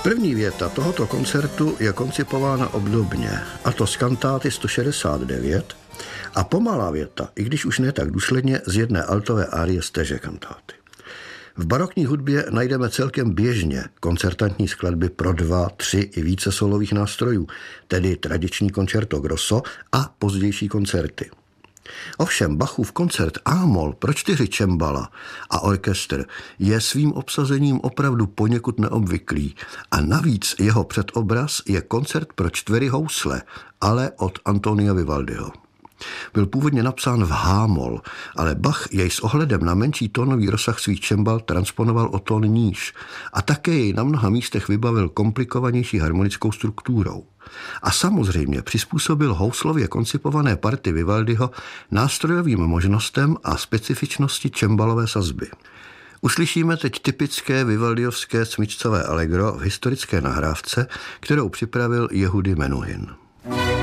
První věta tohoto koncertu je koncipována obdobně, a to z kantáty 169, a pomalá věta, i když už ne tak důsledně, z jedné altové árie z téže kantáty. V barokní hudbě najdeme celkem běžně koncertantní skladby pro 2, 3 i více solových nástrojů, tedy tradiční concerto grosso a pozdější koncerty. Ovšem Bachův koncert A-moll pro 4 cembala a orchestr je svým obsazením opravdu poněkud neobvyklý a navíc jeho předobraz je koncert pro 4 housle, ale od Antonia Vivaldiho. Byl původně napsán v H-moll, ale Bach jej s ohledem na menší tónový rozsah svých cembal transponoval o tón níž a také jej na mnoha místech vybavil komplikovanější harmonickou strukturou. A samozřejmě přizpůsobil houslově koncipované party Vivaldiho nástrojovým možnostem a specifičnosti cembalové sazby. Uslyšíme teď typické vivaldiovské smyčcové allegro v historické nahrávce, kterou připravil Yehudi Menuhin.